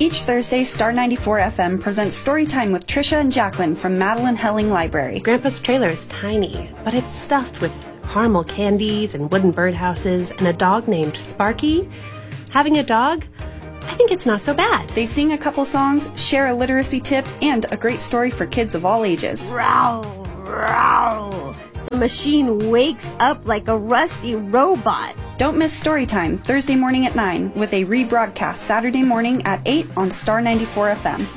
Each Thursday, Star 94 FM presents Storytime with Trisha and Jacqueline from Madeline Helling Library. Grandpa's trailer is tiny, but it's stuffed with caramel candies and wooden birdhouses and a dog named Sparky. Having a dog? I think it's not so bad. They sing a couple songs, share a literacy tip, and a great story for kids of all ages. Row, row. The machine wakes up like a rusty robot. Don't miss Storytime, Thursday morning at 9, with a rebroadcast Saturday morning at 8 on Star 94 FM.